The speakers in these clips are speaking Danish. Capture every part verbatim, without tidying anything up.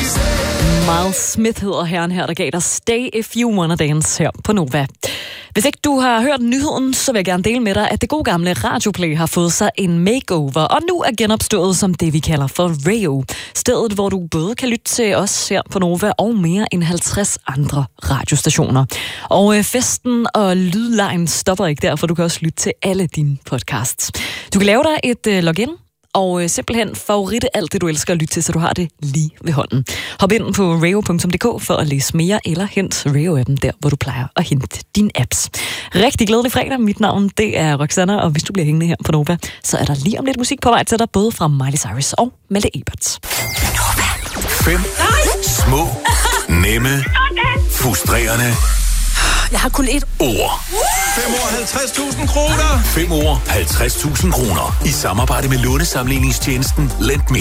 Miles Smith hedder herren her, der gav dig Stay If You Wanna Dance her på Nova. Hvis ikke du har hørt nyheden, så vil jeg gerne dele med dig, at det gode gamle Radioplay har fået sig en makeover, og nu er genopstået som det, vi kalder for Rayo. Stedet, hvor du både kan lytte til os her på Nova og mere end halvtreds andre radiostationer. Og øh, festen og lydlejen stopper ikke der, for du kan også lytte til alle dine podcasts. Du kan lave dig et øh, login, og øh, simpelthen favoritte alt det, du elsker at lytte til, så du har det lige ved hånden. Hop ind på rayo punktum d k for at læse mere, eller hent Rayo-appen der, hvor du plejer at hente dine apps. Rigtig glædelig fredag. Mit navn, det er Roxanna, og hvis du bliver hængende her på Nova, så er der lige om lidt musik på vej til dig, både fra Miley Cyrus og Malte Ebert. Fem små, nemme, frustrerende Jeg har kun et ord. Fem år, halvtreds tusind kroner. Fem år, halvtreds tusind kroner. I samarbejde med lånesamligningstjenesten LendMe.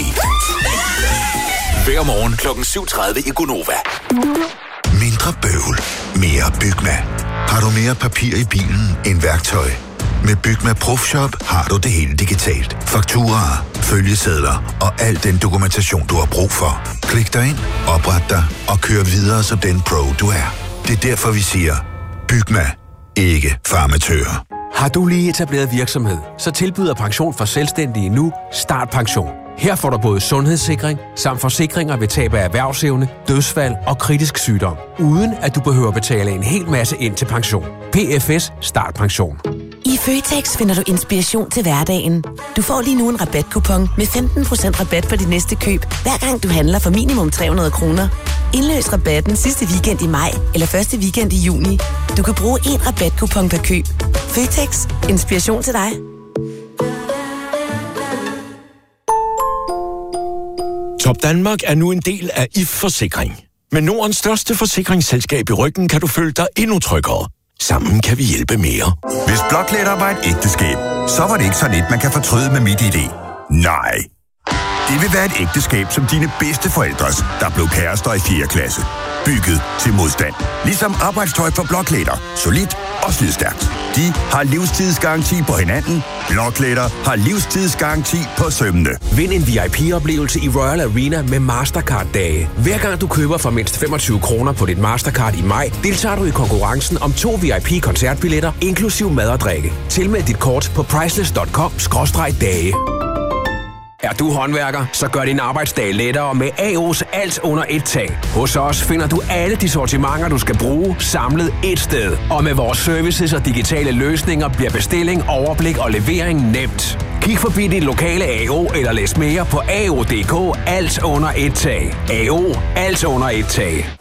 Hver morgen klokken syv tredive i Gonova. Mindre bøvl, mere Bygma. Har du mere papir i bilen end værktøj? Med Bygma Profshop har du det hele digitalt. Fakturaer, følgesedler og al den dokumentation, du har brug for. Klik dig ind, opret dig og kør videre som den pro, du er. Det er derfor, vi siger, Bygma, ikke farmatører. Har du lige etableret virksomhed, så tilbyder Pension for Selvstændige nu Start Pension. Her får du både sundhedssikring samt forsikringer ved tab af erhvervsevne, dødsfald og kritisk sygdom, uden at du behøver betale en hel masse ind til pension. P F S Start Pension. I Føtex finder du inspiration til hverdagen. Du får lige nu en rabatkupon med femten procent rabat på dit næste køb, hver gang du handler for minimum tre hundrede kroner. Indløs rabatten sidste weekend i maj eller første weekend i juni. Du kan bruge én rabatkupon per køb. Føtex. Inspiration til dig. Top Danmark er nu en del af I F Forsikring. Med Nordens største forsikringsselskab i ryggen kan du føle dig endnu tryggere. Sammen kan vi hjælpe mere. Hvis Blockletter var et ægteskab, så var det ikke sådan et, man kan fortryde med MitID. Nej. Det vil være et ægteskab som dine bedste forældres, der blev kærester i fjerde klasse. Bygget til modstand. Ligesom arbejdstøj fra Blockletter. Solidt og slidstærkt. De har livstidsgaranti på hinanden. Blockletter har livstidsgaranti på sømmene. Vind en V I P-oplevelse i Royal Arena med Mastercard-dage. Hver gang du køber for mindst femogtyve kroner på dit Mastercard i maj, deltager du i konkurrencen om to V I P-koncertbilletter, inklusiv mad og drikke. Tilmeld dit kort på priceless punktum com skråstreg dage. Er du håndværker, så gør din arbejdsdag lettere med A O's alt under et tag. Hos os finder du alle de sortimenter, du skal bruge, samlet et sted. Og med vores services og digitale løsninger bliver bestilling, overblik og levering nemt. Kig forbi din lokale A O eller læs mere på A O punktum d k. Alt under et tag. A O. Alt under et tag.